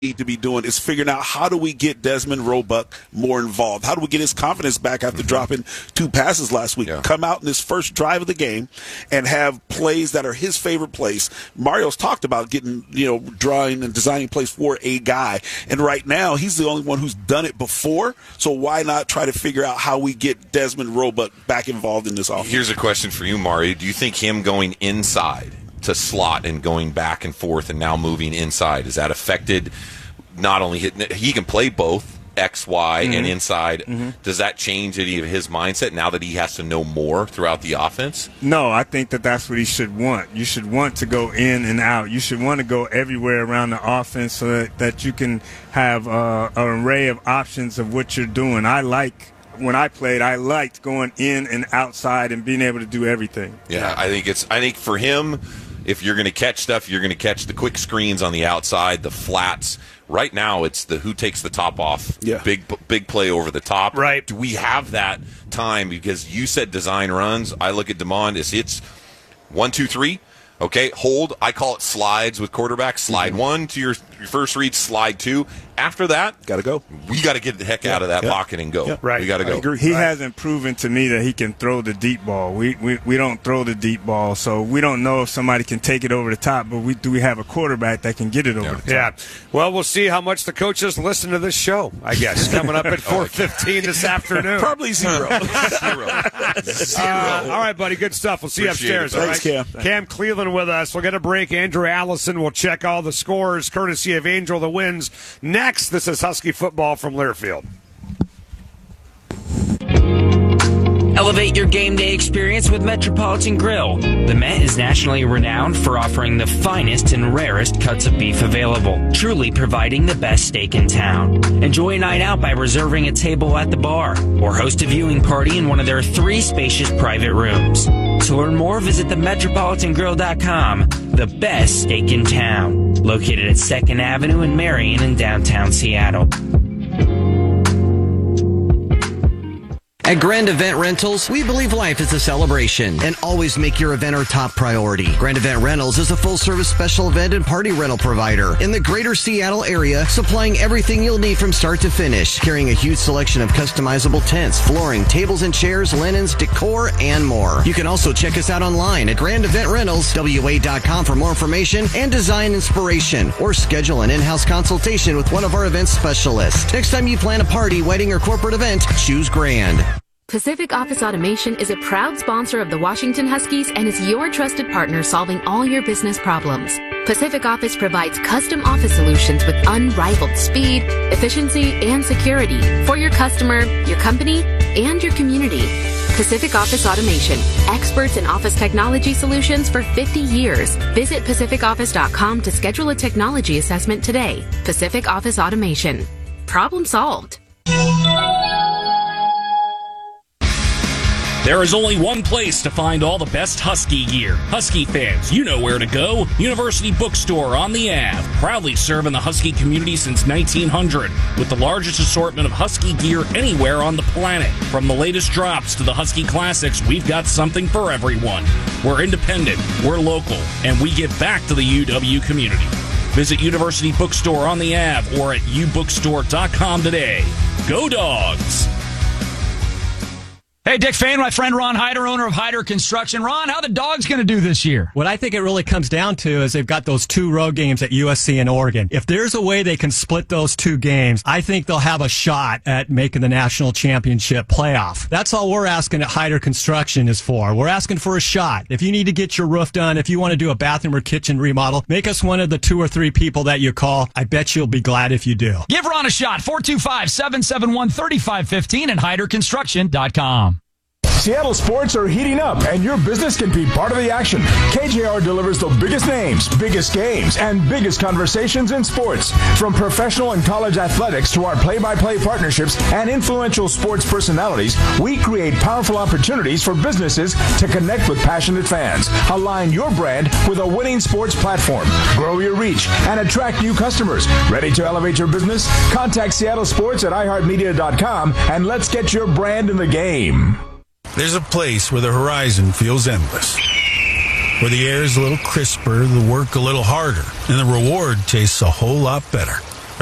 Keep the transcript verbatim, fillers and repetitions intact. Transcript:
need to be doing is figuring out how do we get Desmond Roebuck more involved? How do we get his confidence back after mm-hmm. dropping two passes last week? Yeah. Come out in this first drive of the game and have plays that are his favorite plays. Mario's talked about getting, you know, drawing and designing plays for a guy. And right now, he's the only one who's done it before. So why not try to figure out how we get Desmond Roebuck back involved in this offense? Here's a question for you, Mario. Do you think him going inside to slot and going back and forth and now moving inside, is that affected not only hitting it, he can play both X, Y, mm-hmm. and inside. Mm-hmm. Does that change any of his mindset now that he has to know more throughout the offense? No, I think that that's what he should want. You should want to go in and out. You should want to go everywhere around the offense so that, that you can have uh, an array of options of what you're doing. I like When I played, I liked going in and outside and being able to do everything. Yeah, I think it's. I think for him, if you're going to catch stuff, you're going to catch the quick screens on the outside, the flats. Right now, it's the who takes the top off. Yeah. Big, big play over the top. Right. Do we have that time? Because you said design runs. I look at DeMond as it's one, two, three. Okay, hold. I call it slides with quarterback. Slide mm-hmm. one to your, your first read, slide two. After that, got to go. We got to get the heck yeah. out of that yeah. pocket and go. Yeah. Right. We got to go. He right. hasn't proven to me that he can throw the deep ball. We, we we don't throw the deep ball, so we don't know if somebody can take it over the top, but we do we have a quarterback that can get it over yeah. the top. Yeah. Well, we'll see how much the coaches listen to this show, I guess, coming up at four fifteen this afternoon. Probably zero. zero. Zero. Uh, all right, buddy. Good stuff. We'll see Appreciate you upstairs. It, all Thanks, right? Cam. Cam Cleveland with us. We'll get a break. Andrew Allison will check all the scores, courtesy of Angel the Wins. Next, this is Husky football from Learfield. Elevate your game day experience with Metropolitan Grill. The Met is nationally renowned for offering the finest and rarest cuts of beef available, truly providing the best steak in town. Enjoy a night out by reserving a table at the bar or host a viewing party in one of their three spacious private rooms. To learn more, visit the metropolitan grill dot com. The best steak in town. Located at second Avenue in Marion in downtown Seattle. At Grand Event Rentals, we believe life is a celebration and always make your event our top priority. Grand Event Rentals is a full-service special event and party rental provider in the greater Seattle area, supplying everything you'll need from start to finish, carrying a huge selection of customizable tents, flooring, tables and chairs, linens, decor, and more. You can also check us out online at Grand Event Rentals W A dot com for more information and design inspiration, or schedule an in-house consultation with one of our event specialists. Next time you plan a party, wedding, or corporate event, choose Grand. Pacific Office Automation is a proud sponsor of the Washington Huskies and is your trusted partner solving all your business problems. Pacific Office provides custom office solutions with unrivaled speed, efficiency, and security for your customer, your company, and your community. Pacific Office Automation, experts in office technology solutions for fifty years. Visit pacific office dot com to schedule a technology assessment today. Pacific Office Automation. Problem solved. There is only one place to find all the best Husky gear. Husky fans, you know where to go. University Bookstore on the Ave, proudly serving the Husky community since nineteen hundred, with the largest assortment of Husky gear anywhere on the planet. From the latest drops to the Husky classics, we've got something for everyone. We're independent, we're local, and we give back to the U W community. Visit University Bookstore on the Ave or at u bookstore dot com today. Go Dogs! Hey, Dick Fan, my friend Ron Hyder, owner of Hyder Construction. Ron, how the Dogs going to do this year? What I think it really comes down to is they've got those two road games at U S C and Oregon. If there's a way they can split those two games, I think they'll have a shot at making the national championship playoff. That's all we're asking at Hyder Construction is for. We're asking for a shot. If you need to get your roof done, if you want to do a bathroom or kitchen remodel, make us one of the two or three people that you call. I bet you'll be glad if you do. Give Ron a shot. four two five, seven seven one, three five one five and hyder construction dot com. Seattle sports are heating up, and your business can be part of the action. K J R delivers the biggest names, biggest games, and biggest conversations in sports. From professional and college athletics to our play-by-play partnerships and influential sports personalities, we create powerful opportunities for businesses to connect with passionate fans. Align your brand with a winning sports platform. Grow your reach and attract new customers. Ready to elevate your business? Contact Seattle Sports at i heart media dot com, and let's get your brand in the game. There's a place where the horizon feels endless, where the air is a little crisper, the work a little harder, and the reward tastes a whole lot better.